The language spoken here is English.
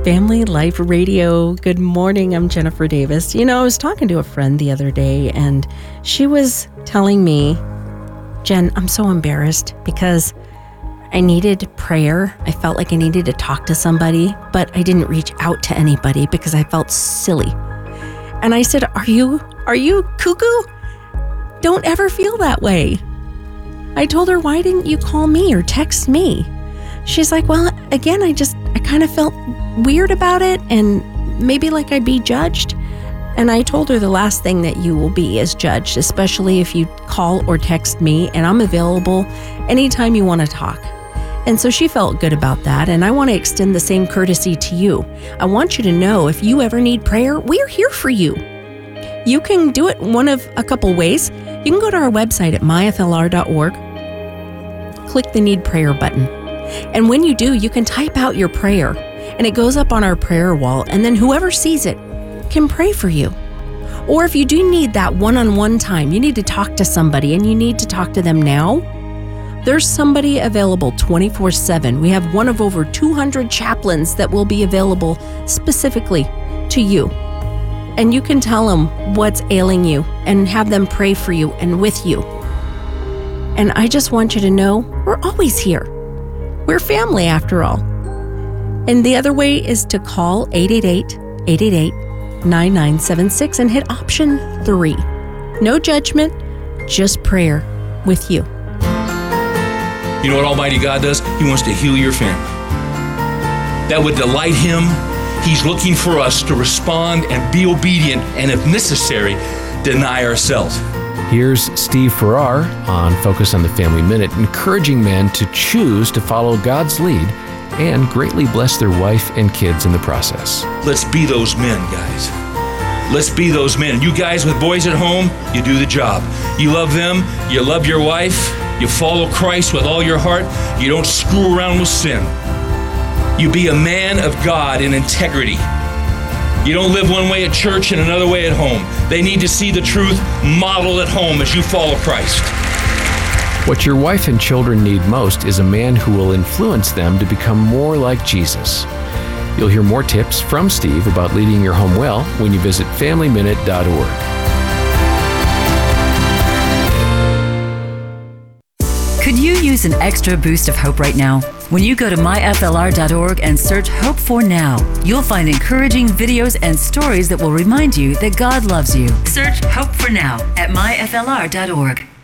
Family Life Radio. Good morning. I'm Jennifer Davis. I was talking to a friend the other day, and she was telling me, Jen, I'm so embarrassed because I needed prayer. I felt like I needed to talk to somebody, but I didn't reach out to anybody because I felt silly. And I said, Are you cuckoo? Don't ever feel that way. I told her, why didn't you call me or text me? She's like, well, again, I kind of felt weird about it and maybe like I'd be judged. And I told her the last thing that you will be is judged, especially if you call or text me, and I'm available anytime you want to talk. And so she felt good about that, and I want to extend the same courtesy to you. I want you to know if you ever need prayer, we're here for you. You can do it one of a couple ways. You can go to our website at myflr.org, click the Need Prayer button. And when you do, you can type out your prayer, and it goes up on our prayer wall, and then whoever sees it can pray for you. Or if you do need that one-on-one time, you need to talk to somebody and you need to talk to them now, there's somebody available 24/7. We have one of over 200 chaplains that will be available specifically to you. And you can tell them what's ailing you and have them pray for you and with you. And I just want you to know we're always here. We're family after all. And the other way is to call 888-888-9976 and hit option 3. No judgment, just prayer with you. You know what Almighty God does? He wants to heal your family. That would delight Him. He's looking for us to respond and be obedient, and if necessary, deny ourselves. Here's Steve Farrar on Focus on the Family Minute, encouraging men to choose to follow God's lead and greatly bless their wife and kids in the process. Let's be those men, guys. Let's be those men. You guys with boys at home, you do the job. You love them, you love your wife, you follow Christ with all your heart, you don't screw around with sin. You be a man of God in integrity. You don't live one way at church and another way at home. They need to see the truth modeled at home as you follow Christ. What your wife and children need most is a man who will influence them to become more like Jesus. You'll hear more tips from Steve about leading your home well when you visit FamilyMinute.org. Could you use an extra boost of hope right now? When you go to myflr.org and search Hope for Now, you'll find encouraging videos and stories that will remind you that God loves you. Search Hope for Now at myflr.org.